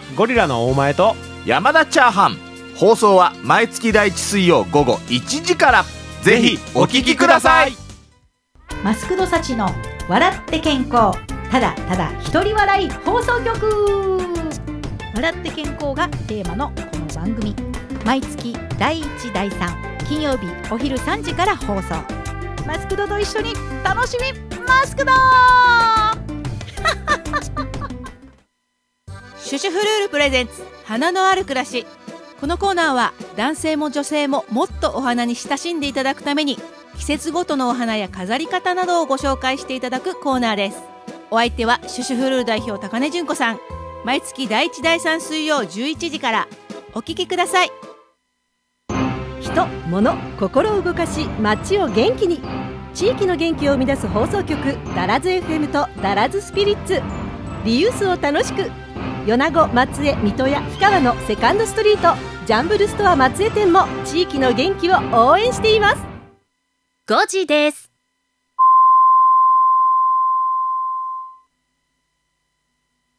ゴリラの大前と山田チャーハン。放送は毎月第1水曜午後1時から。ぜひお聞きください。 マスクドサチの笑って健康、ただただ一人笑い放送局。笑って健康がテーマのこの番組、毎月第1第3金曜日お昼3時から放送。マスクドと一緒に楽しみマスクドシュシュフルールプレゼンツ花のある暮らし。このコーナーは男性も女性ももっとお花に親しんでいただくために、季節ごとのお花や飾り方などをご紹介していただくコーナーです。お相手はシュシュフルール代表高根純子さん。毎月第1第3水曜11時からお聞きください。 人、物、心を動かし街を元気に、地域の元気を生み出す放送局ダラズ FM とダラズスピリッツ。リユースを楽しく、米子、松江、水戸や氷川のセカンドストリート、ジャンブルストア松江店も地域の元気を応援しています。 5時です。